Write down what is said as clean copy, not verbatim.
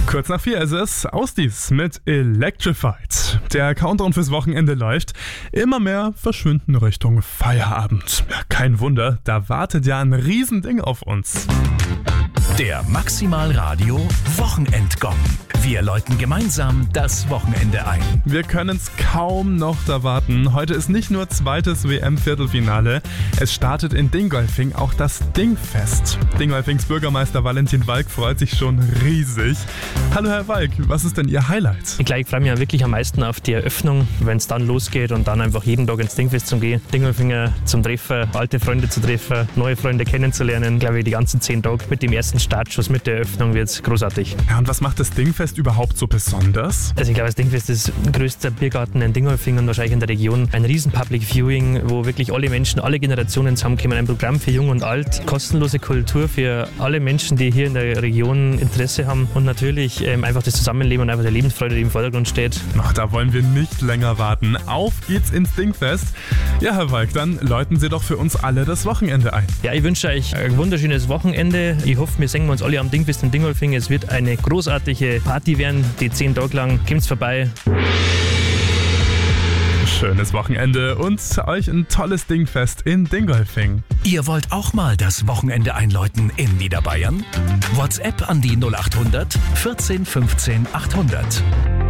Kurz nach 4 ist es. Ausdies mit Electrified. Der Countdown fürs Wochenende läuft. Immer mehr verschwinden Richtung Feierabend. Ja, kein Wunder, da wartet ja ein Riesending auf uns. Der Maximal Radio Wochenendgong. Wir läuten gemeinsam das Wochenende ein. Wir können es kaum noch erwarten. Heute ist nicht nur zweites WM-Viertelfinale. Es startet in Dingolfing auch das Dingfest. Dingolfings Bürgermeister Valentin Walk freut sich schon riesig. Hallo Herr Walk, was ist denn Ihr Highlight? Ich freue mich wirklich am meisten auf die Eröffnung, wenn es dann losgeht und dann einfach jeden Tag ins Dingfest zu gehen. Dingolfinger zum Treffen, alte Freunde zu treffen, neue Freunde kennenzulernen. Ich glaube, die ganzen 10 Tage mit dem ersten Startschuss, mit der Eröffnung wird es großartig. Ja, und was macht das Dingfest überhaupt so besonders? Also ich glaube, das Dingfest ist der größte Biergarten in Dingolfing und wahrscheinlich in der Region. Ein riesen Public Viewing, wo wirklich alle Menschen, alle Generationen zusammenkommen. Ein Programm für Jung und Alt, kostenlose Kultur für alle Menschen, die hier in der Region Interesse haben und natürlich einfach das Zusammenleben und einfach die Lebensfreude, die im Vordergrund steht. Ach, da wollen wir nicht länger warten. Auf geht's ins Dingfest. Ja, Herr Walk, dann läuten Sie doch für uns alle das Wochenende ein. Ja, ich wünsche euch ein wunderschönes Wochenende. Ich hoffe, wir sehen uns alle am Dingfest in Dingolfing. Es wird eine großartige Party werden, die 10 Tage lang. Kommt's vorbei. Schönes Wochenende und euch ein tolles Dingfest in Dingolfing. Ihr wollt auch mal das Wochenende einläuten in Niederbayern? WhatsApp an die 0800 14 15 800.